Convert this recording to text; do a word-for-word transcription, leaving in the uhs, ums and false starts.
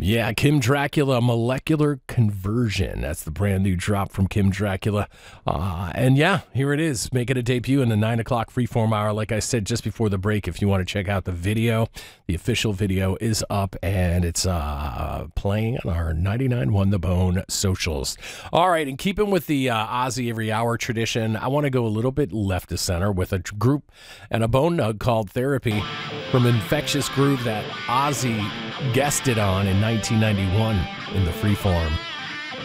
Yeah, Kim Dracula, Molecular Conversion. That's the brand new drop from Kim Dracula. Uh, and yeah, here it is, making a debut in the nine o'clock Freeform Hour. Like I said just before the break, if you want to check out the video, the official video is up, and it's uh, playing on our ninety-nine One The Bone socials. All right, and keeping with the uh, Ozzy Every Hour tradition, I want to go a little bit left of center with a group and a bone nug called Therapy from Infectious Groove that Ozzy guested on in nineteen ninety-one in the Freeform.